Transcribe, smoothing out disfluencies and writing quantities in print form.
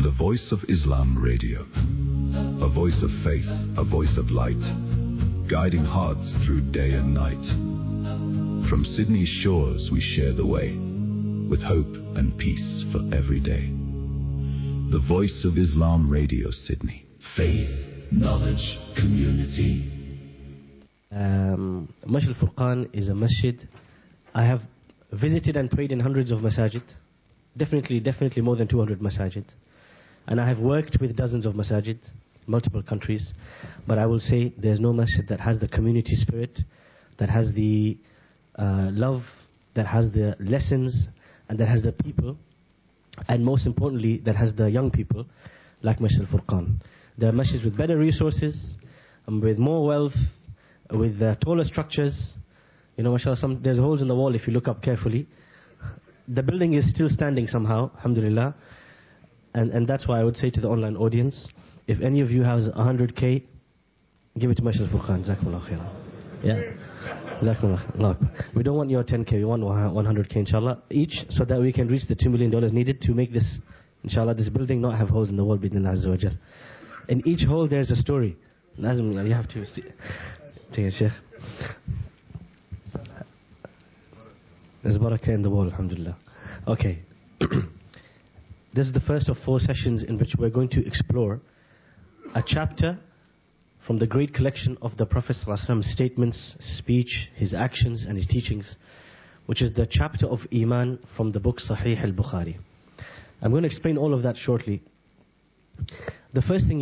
The Voice of Islam Radio. A voice of faith, a voice of light, guiding hearts through day and night. From Sydney's shores we share the way, with hope and peace for every day. The Voice of Islam Radio, Sydney. Faith, knowledge, community. Masjid al-Furqan is a masjid. I have visited and prayed in hundreds of masajid. Definitely more than 200 masajid. And I have worked with dozens of masajid, multiple countries. But I will say there's no masjid that has the community spirit, that has the love, that has the lessons, and that has the people, and most importantly, that has the young people, like Masjid al-Furqan. There are masjids with better resources, with more wealth, with taller structures. You know, mashallah, there's holes in the wall if you look up carefully. The building is still standing somehow, alhamdulillah. And that's why I would say to the online audience, if any of you has 100k, give it to Masjid al-Furqan. Jazakumullah khairan. Yeah. Jazakumullah. We don't want your 10k, we want 100k inshallah each, so that we can reach the $2 million needed to make this, inshallah, this building not have holes in the wall, bidnillah azza wa jal. In each hole there's a story. You have to see. Take it, Sheikh. There's barakah in the wall, alhamdulillah. Okay. This is the first of 4 sessions in which we're going to explore a chapter from the great collection of the Prophet ﷺ's statements, speech, his actions and his teachings, which is the chapter of Iman from the book Sahih al-Bukhari. I'm going to explain all of that shortly. The first thing